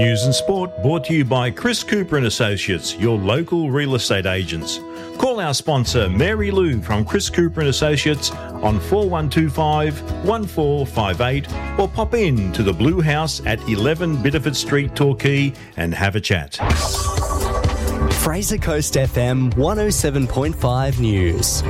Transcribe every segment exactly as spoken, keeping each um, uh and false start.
News and sport brought to you by Chris Cooper and Associates, your local real estate agents. Call our sponsor Mary Lou from Chris Cooper and Associates on four one two five, one four five eight or pop in to the Blue House at eleven Biddeford Street, Torquay and have a chat. Fraser Coast F M one oh seven point five News.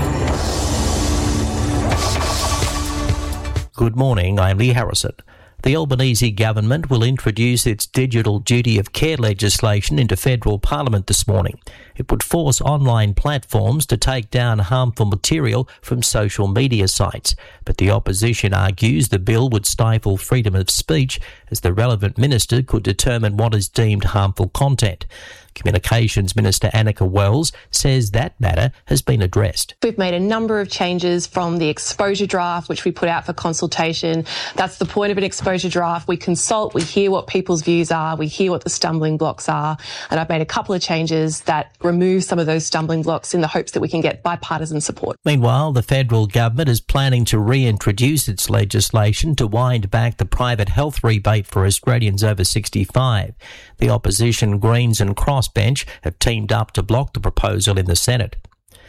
Good morning, I'm Lee Harrison. The Albanese government will introduce its digital duty of care legislation into federal parliament this morning. It would force online platforms to take down harmful material from social media sites. But the opposition argues the bill would stifle freedom of speech, as the relevant minister could determine what is deemed harmful content. Communications Minister Annika Wells says that matter has been addressed. We've made a number of changes from the exposure draft, which we put out for consultation. That's the point of an exposure draft. We consult, we hear what people's views are, we hear what the stumbling blocks are. And I've made a couple of changes that remove some of those stumbling blocks in the hopes that we can get bipartisan support. Meanwhile, the federal government is planning to reintroduce its legislation to wind back the private health rebate for Australians over sixty-five. The opposition Greens and Crossbench have teamed up to block the proposal in the Senate.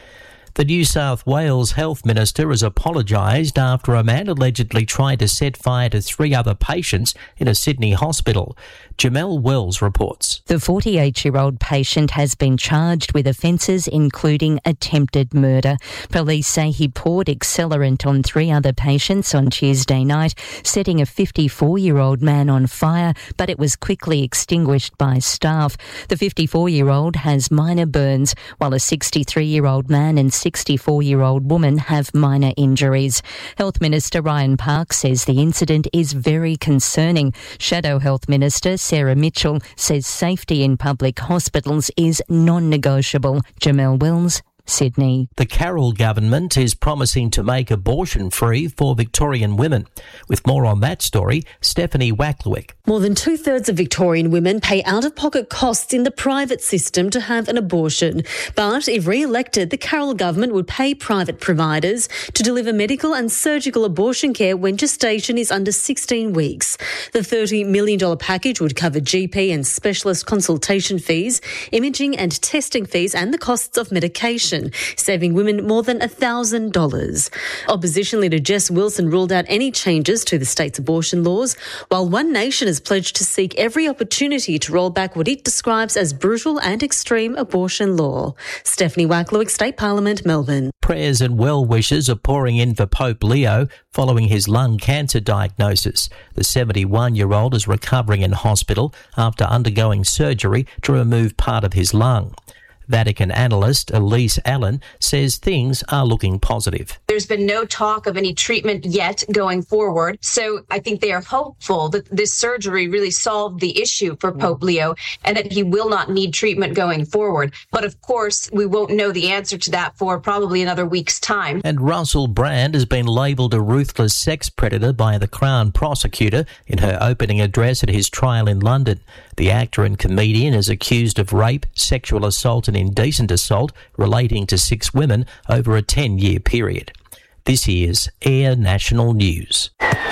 The New South Wales Health Minister has apologised after a man allegedly tried to set fire to three other patients in a Sydney hospital. Jamelle Wells reports. The forty-eight-year-old patient has been charged with offences including attempted murder. Police say he poured accelerant on three other patients on Tuesday night, setting a fifty-four-year-old man on fire, but it was quickly extinguished by staff. The fifty-four-year-old has minor burns, while a sixty-three-year-old man and sixty-four-year-old woman have minor injuries. Health Minister Ryan Park says the incident is very concerning. Shadow Health Minister Sarah Mitchell says safety in public hospitals is non-negotiable. Jamelle Wells, Sydney. The Carroll government is promising to make abortion free for Victorian women. With more on that story, Stephanie Wacklewick. More than two-thirds of Victorian women pay out-of-pocket costs in the private system to have an abortion. But if re-elected, the Carroll government would pay private providers to deliver medical and surgical abortion care when gestation is under sixteen weeks. The thirty million dollars package would cover G P and specialist consultation fees, imaging and testing fees and the costs of medication, saving women more than one thousand dollars. Opposition leader Jess Wilson ruled out any changes to the state's abortion laws, while One Nation has pledged to seek every opportunity to roll back what it describes as brutal and extreme abortion law. Stephanie Wacklewick, State Parliament, Melbourne. Prayers and well wishes are pouring in for Pope Leo following his lung cancer diagnosis. The seventy-one-year-old is recovering in hospital after undergoing surgery to remove part of his lung. Vatican analyst Elise Allen says things are looking positive. There's been no talk of any treatment yet going forward, so I think they are hopeful that this surgery really solved the issue for Pope Leo and that he will not need treatment going forward. But of course, we won't know the answer to that for probably another week's time. And Russell Brand has been labelled a ruthless sex predator by the Crown prosecutor in her opening address at his trial in London. The actor and comedian is accused of rape, sexual assault and indecent assault relating to six women over a ten-year period. This is Air National News.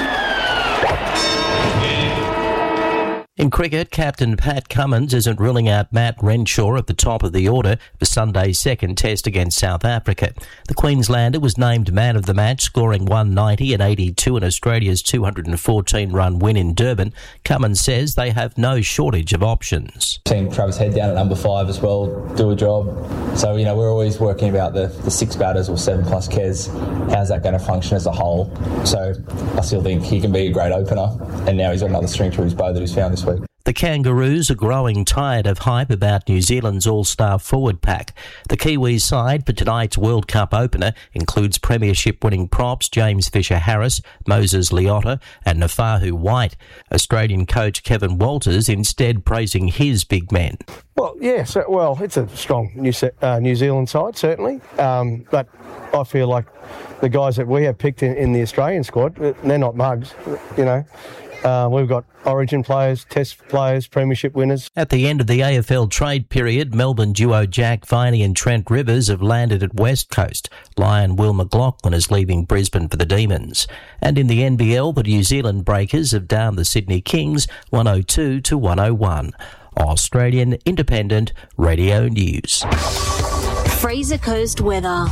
In cricket, Captain Pat Cummins isn't ruling out Matt Renshaw at the top of the order for Sunday's second test against South Africa. The Queenslander was named man of the match, scoring one ninety and eighty-two in Australia's two hundred fourteen run win in Durban. Cummins says they have no shortage of options. Seeing Travis Head down at number five as well, do a job. So, you know, we're always working about the, the six batters or seven plus Kes. How's that going to function as a whole? So I still think he can be a great opener, and now he's got another string to his bow that he's found this week. The Kangaroos are growing tired of hype about New Zealand's all-star forward pack. The Kiwis side for tonight's World Cup opener includes premiership-winning props James Fisher-Harris, Moses Leota and Nafahu White. Australian coach Kevin Walters instead praising his big men. Well, yes, well, it's a strong New, uh, New Zealand side, certainly. Um, but I feel like the guys that we have picked in, in the Australian squad, they're not mugs, you know. Uh, we've got Origin players, Test players, Premiership winners. At the end of the A F L trade period, Melbourne duo Jack Viney and Trent Rivers have landed at West Coast. Lion Will McLaughlin is leaving Brisbane for the Demons. And in the N B L, the New Zealand Breakers have downed the Sydney Kings one oh two to one oh one. Australian Independent Radio News. Fraser Coast weather.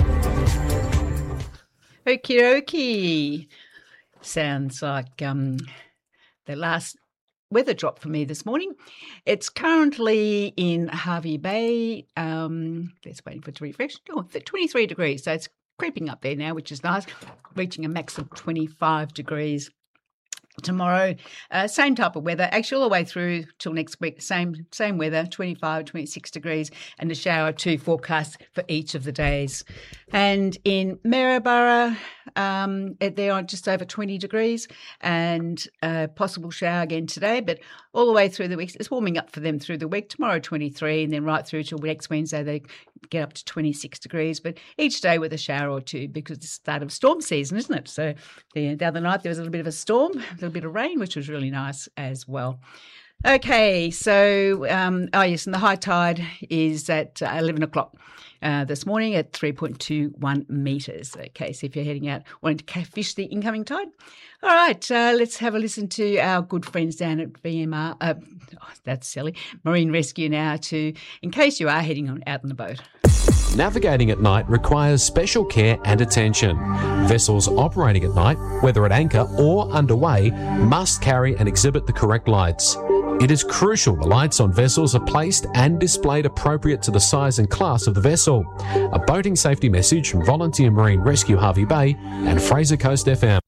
Okie dokie. Sounds like um, the last weather drop for me this morning. It's currently in Hervey Bay. Um, let's wait for it to refresh. Oh, twenty-three degrees. So it's creeping up there now, which is nice, reaching a max of twenty-five degrees. Tomorrow, uh, same type of weather, actually all the way through till next week, same same weather, twenty-five, twenty-six degrees, and a shower or two forecast for each of the days. And in Maryborough, um, they're on just over twenty degrees and a possible shower again today, but all the way through the week, it's warming up for them through the week. Tomorrow, twenty-three, and then right through till next Wednesday, they get up to twenty-six degrees, but each day with a shower or two because it's the start of storm season, isn't it? So the, the other night there was a little bit of a storm, a little bit of rain, which was really nice as well. Okay, so, um, oh yes, and the high tide is at uh, eleven o'clock uh, this morning at three point two one metres. Okay, so if you're heading out wanting to fish the incoming tide. All right, uh, let's have a listen to our good friends down at V M R. Uh, oh, that's silly. Marine Rescue now to, in case you are heading on out on the boat. Navigating at night requires special care and attention. Vessels operating at night, whether at anchor or underway, must carry and exhibit the correct lights. It is crucial the lights on vessels are placed and displayed appropriate to the size and class of the vessel. A boating safety message from Volunteer Marine Rescue Hervey Bay and Fraser Coast F M.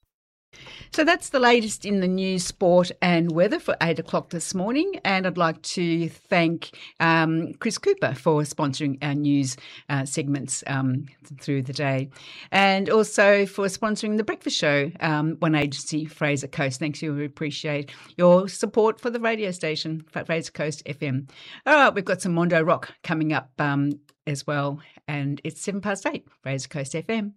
So that's the latest in the news, sport and weather for eight o'clock this morning. And I'd like to thank um, Chris Cooper for sponsoring our news uh, segments um, through the day. And also for sponsoring the breakfast show, um, One Agency, Fraser Coast. Thanks, you. We appreciate your support for the radio station, Fraser Coast F M. All right, we've got some Mondo Rock coming up um, as well. And it's seven past eight, Fraser Coast F M.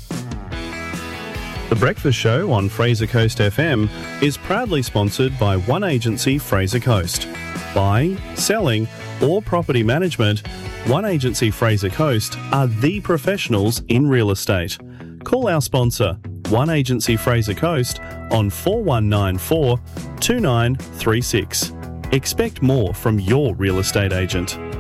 The Breakfast Show on Fraser Coast F M is proudly sponsored by One Agency Fraser Coast. Buying, selling or property management, One Agency Fraser Coast are the professionals in real estate. Call our sponsor, One Agency Fraser Coast, on four one nine four, two nine three six. Expect more from your real estate agent.